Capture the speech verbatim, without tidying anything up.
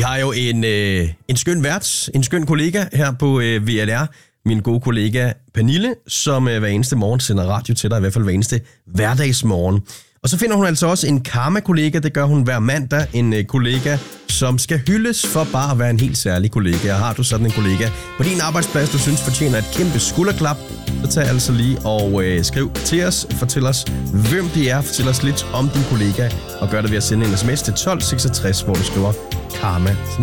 har jo en, øh, en skøn vært, en skøn kollega her på øh, V L R. Min gode kollega Pernille, som øh, hver eneste morgen sender radio til dig, i hvert fald hver eneste hverdagsmorgen. Og så finder hun altså også en karma-kollega, det gør hun hver mandag. En øh, kollega, som skal hyldes for bare at være en helt særlig kollega. Og har du sådan en kollega på din arbejdsplads, du synes fortjener et kæmpe skulderklap, så tag altså lige og øh, skriv til os. Fortæl os, hvem det er. Fortæl os lidt om din kollega. Og gør det ved at sende en sms til tolv seksogtres, hvor du skriver karma.